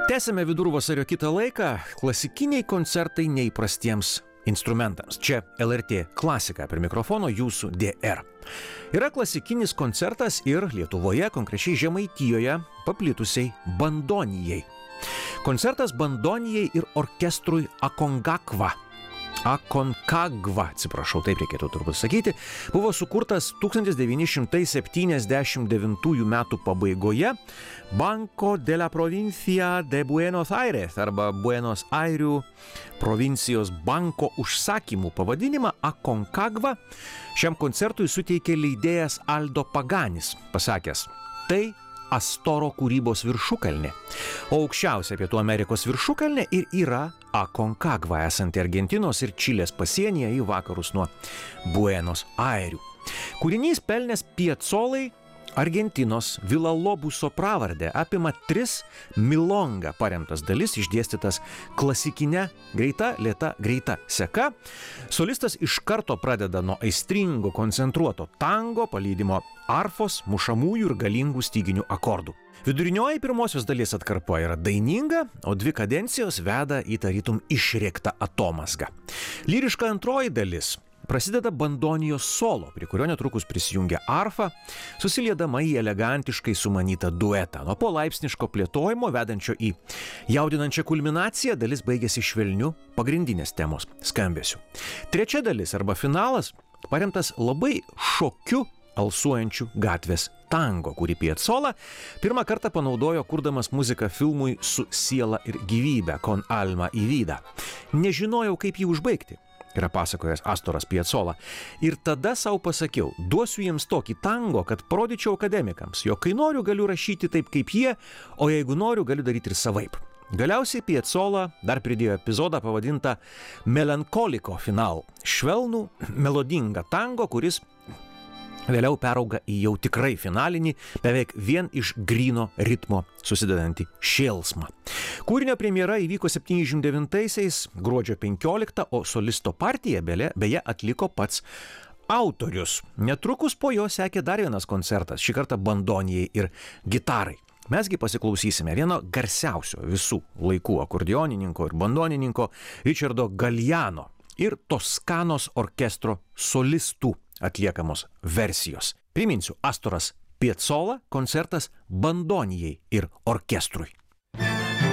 Tęsime vidurvasario kitą laiką. Klasikiniai koncertai neįprastiems instrumentams. Čia LRT klasika, prie mikrofono jūsų DR. Yra klasikinis koncertas ir Lietuvoje, konkrečiai Žemaitijoje, paplitusiai bandonijai. Koncertas bandonijai ir orkestrui Aconcagua, taip reikėtų turbūt sakyti, buvo sukurtas 1979 metų pabaigoje Banco de la Provincia de Buenos Aires arba Buenos Airių provincijos banko užsakymų. Pavadinimą Aconcagua šiam koncertui suteikė leidėjas Aldo Paganis, pasakęs: tai Astoro kūrybos viršukalnė, o aukščiausia Pietų Amerikos viršukalnė ir yra Aconcagua, esanti Argentinos ir Čilės pasienyje į vakarus nuo Buenos Airių. Kūrinys pelnęs Piacolai Argentinos Villalobuso pravardę, apima 3 milonga paremtas dalis, išdėstytas klasikinė greita, lėta, greita seka. Solistas iš karto pradeda nuo aistringo, koncentruoto tango, palydimo arfos, mušamųjų ir galingų styginių akordų. Vidurinioji pirmosios dalies atkarpa yra daininga, o 2 kadencijos veda į tarytum išrėktą atomazgą. Lyriška antroji dalis prasideda bandonijos solo, prie kurio netrukus prisijungia arfa, susiliedama į elegantiškai sumanytą duetą. Nuo polaipsniško plėtojimo, vedančio į jaudinančią kulminaciją, dalis baigėsi švelniu pagrindinės temos skambesiu. Trečia dalis arba finalas paremtas labai šokiu alsuojančių gatvės tango, kurį Piazzolla pirmą kartą panaudojo kurdamas muziką filmui Su siela ir gyvybe, Con alma y vida. Nežinojau, kaip jį užbaigti, yra pasakojęs Astoras Piazzolla. Ir tada sau pasakiau, duosiu jiems tokį tango, kad parodyčiau akademikams, jog kai noriu galiu rašyti taip kaip jie, o jeigu noriu galiu daryti ir savaip. Galiausiai Piazzolla dar pridėjo epizodą pavadintą Melancoliko final, švelnų, melodingą tango, kuris vėliau perauga į jau tikrai finalinį, beveik vien iš gryno ritmo susidedantį šėlsmą. Kūrinio premjera įvyko 79-aisiais gruodžio 15, o solisto partiją beje atliko pats autorius. Netrukus po jo sekė dar vienas koncertas, šį kartą bandonijai ir gitarai. Mesgi pasiklausysime vieno garsiausio visų laikų akordeonininko ir bandonininko Richardo Galliano ir Toskanos orkestro solistų atliekamos versijos. Priminsiu, Astoras Piazzolla, koncertas bandonijai ir orkestrui.